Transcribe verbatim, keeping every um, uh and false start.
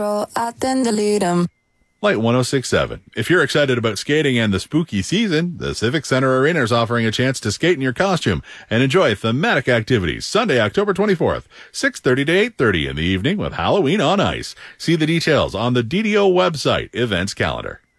I then delete them. Light one oh six point seven. If you're excited about skating and the spooky season, the Civic Center Arena is offering a chance to skate in your costume and enjoy thematic activities Sunday, October twenty-fourth, six thirty to eight thirty in the evening with Halloween on Ice. See the details on the D D O website events calendar.